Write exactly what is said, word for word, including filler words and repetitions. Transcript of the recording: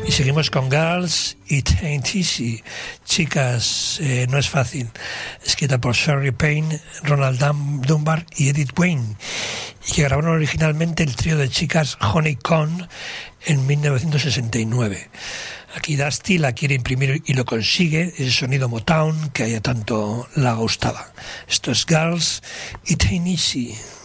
Y seguimos con Girls, It Ain't Easy. Chicas, eh, no es fácil. Escrita por Sherry Payne, Ronald Dunbar y Edith Wayne. Y que grabaron originalmente el trío de chicas Honeycomb en mil novecientos sesenta y nueve. Aquí Dusty la quiere imprimir y lo consigue, ese sonido Motown que a ella tanto la gustaba. Esto es Girls, It Ain't Easy.